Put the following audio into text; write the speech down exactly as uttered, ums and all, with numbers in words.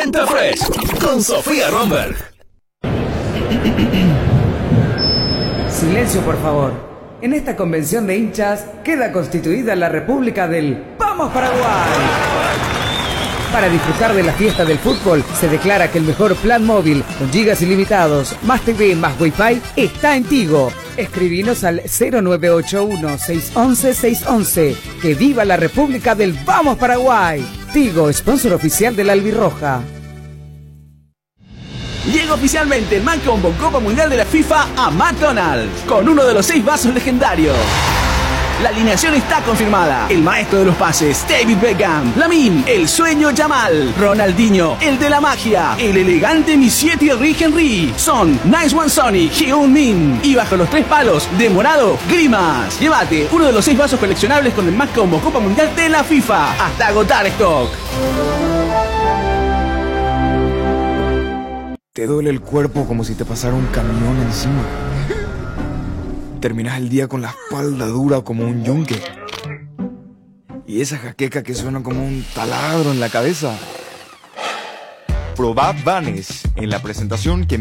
Penta Fresh con Sofía Romberg. Silencio, por favor. En esta convención de hinchas queda constituida la República del ¡Vamos Paraguay! Para disfrutar de la fiesta del fútbol, se declara que el mejor plan móvil, con gigas ilimitados, más T V, más Wi-Fi, está en Tigo. Escribinos al cero nueve ocho uno, seis uno uno, seis uno uno. ¡Que viva la República del Vamos Paraguay! Tigo, sponsor oficial de la Albirroja. Llega oficialmente el Maccombo Copa Mundial de la FIFA a McDonald's, con uno de los seis vasos legendarios. La alineación está confirmada. El maestro de los pases, David Beckham. Lamine, el sueño Yamal. Ronaldinho, el de la magia. El elegante Monsieur Thierry Henry. Son Nice One Sonny, Heung Min. Y bajo los tres palos, de morado, Grimas. Llévate uno de los seis vasos coleccionables con el Maccombo Copa Mundial de la FIFA. Hasta agotar stock. Te duele el cuerpo como si te pasara un camión encima. Terminas el día con la espalda dura como un yunque. Y esa jaqueca que suena como un taladro en la cabeza. Probá Vanes en la presentación que